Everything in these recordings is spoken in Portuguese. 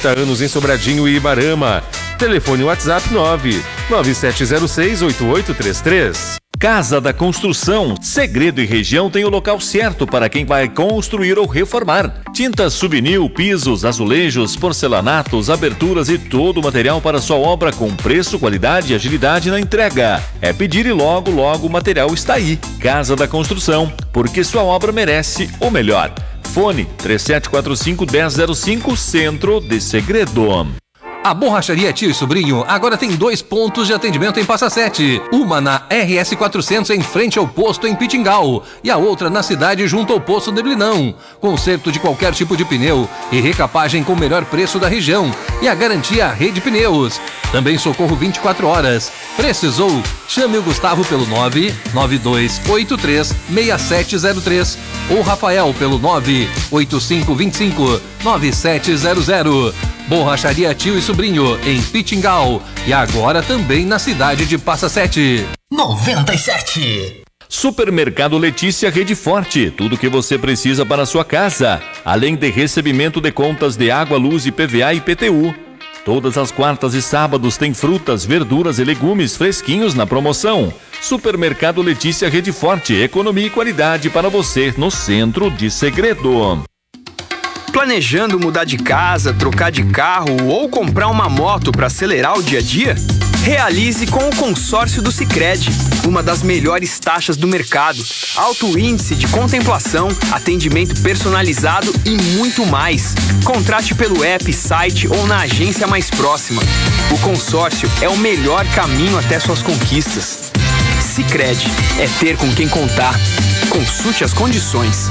30 anos em Sobradinho e Ibarama. Telefone WhatsApp 997068833. Casa da Construção, Segredo e região tem o local certo para quem vai construir ou reformar. Tintas Subnil, pisos, azulejos, porcelanatos, aberturas e todo o material para sua obra com preço, qualidade e agilidade na entrega. É pedir e logo, logo o material está aí. Casa da Construção, porque sua obra merece o melhor. Fone 3745-1005, Centro de Segredo. A Borracharia Tio e Sobrinho agora tem 2 pontos de atendimento em Passa Sete. Uma na RS 400 em frente ao posto em Pitingal e a outra na cidade junto ao posto Neblinão. Conserto de qualquer tipo de pneu e recapagem com o melhor preço da região e a garantia Rede Pneus. Também socorro 24 horas. Precisou? Chame o Gustavo pelo 992836703 ou Rafael pelo 98525-9700. Borracharia Tio e Sobrinho, em Pitingal. E agora também na cidade de Passa Sete. 97. Supermercado Letícia Rede Forte, tudo o que você precisa para a sua casa, além de recebimento de contas de água, luz, IPVA e IPTU. Todas as quartas e sábados tem frutas, verduras e legumes fresquinhos na promoção. Supermercado Letícia Rede Forte, economia e qualidade para você no Centro de Segredo. Planejando mudar de casa, trocar de carro ou comprar uma moto para acelerar o dia a dia? Realize com o consórcio do Sicredi, uma das melhores taxas do mercado, alto índice de contemplação, atendimento personalizado e muito mais. Contrate pelo app, site ou na agência mais próxima. O consórcio é o melhor caminho até suas conquistas. Sicredi é ter com quem contar. Consulte as condições.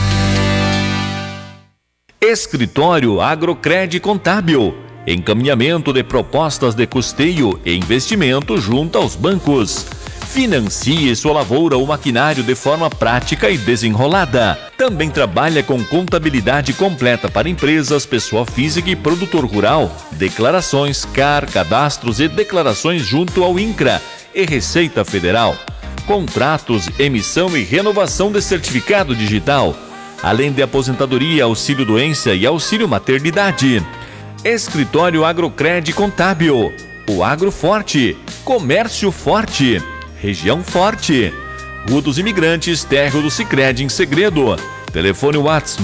Escritório Agrocred Contábil, encaminhamento de propostas de custeio e investimento junto aos bancos. Financie sua lavoura ou maquinário de forma prática e desenrolada. Também trabalha com contabilidade completa para empresas, pessoa física e produtor rural, declarações, CAR, cadastros e declarações junto ao INCRA e Receita Federal. Contratos, emissão e renovação de certificado digital, além de aposentadoria, auxílio-doença e auxílio-maternidade. Escritório Agrocred Contábil, o Agro Forte, Comércio Forte, Região Forte, Rua dos Imigrantes, Térreo do Sicredi em Segredo. Telefone WhatsApp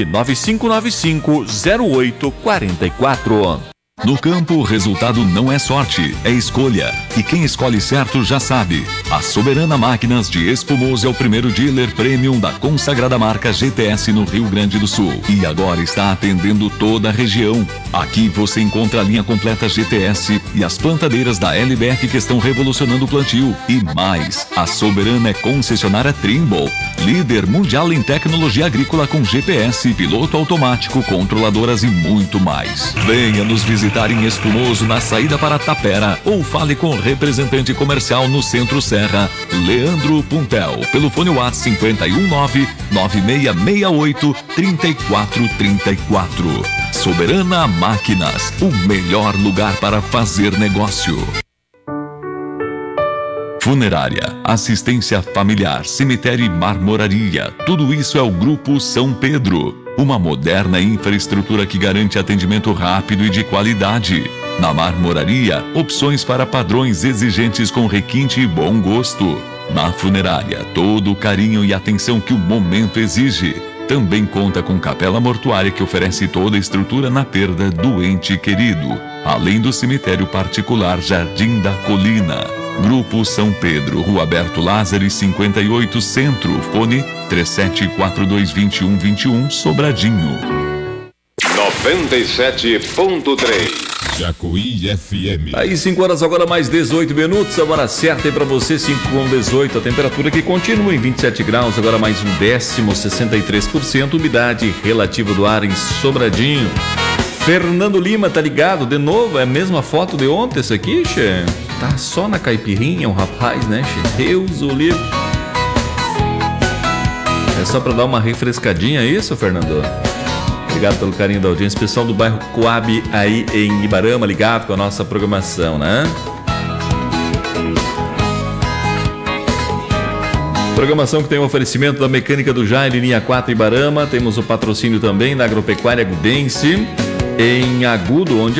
995950844. No campo, o resultado não é sorte, é escolha. E quem escolhe certo já sabe. A Soberana Máquinas de Espumoso é o primeiro dealer premium da consagrada marca GTS no Rio Grande do Sul. E agora está atendendo toda a região. Aqui você encontra a linha completa GTS e as plantadeiras da LBF que estão revolucionando o plantio. E mais, a Soberana é concessionária Trimble, líder mundial em tecnologia agrícola com GPS, piloto automático, controladoras e muito mais. Venha nos visitar em Espumoso, na saída para Tapera, ou fale com o representante comercial no Centro Serra, Leandro Puntel, pelo fone WhatsApp 519-9668-3434. Soberana Máquinas, o melhor lugar para fazer negócio. Funerária, assistência familiar, cemitério e marmoraria, tudo isso é o Grupo São Pedro. Uma moderna infraestrutura que garante atendimento rápido e de qualidade. Na marmoraria, opções para padrões exigentes com requinte e bom gosto. Na funerária, todo o carinho e atenção que o momento exige. Também conta com capela mortuária que oferece toda a estrutura na perda do ente querido. Além do cemitério particular Jardim da Colina. Grupo São Pedro, Rua Alberto Lázaro 58 Centro, fone 37422121, Sobradinho. 97.3 Jacuí FM. Aí 5 horas agora mais 18 minutos, a hora certa é para você, 5:18, a temperatura que continua em 27 graus, agora mais um décimo, 63%, umidade relativa do ar em Sobradinho. Fernando Lima, tá ligado? De novo, é a mesma foto de ontem essa aqui, che? Tá só na caipirinha o rapaz, né, che? Deus o livre. É só pra dar uma refrescadinha isso, Fernando? Obrigado pelo carinho da audiência. Pessoal do bairro Coab aí em Ibarama, ligado com a nossa programação, né? Programação que tem um oferecimento da Mecânica do Jair, linha 4 Ibarama. Temos o patrocínio também da Agropecuária Agudense, em Agudo, onde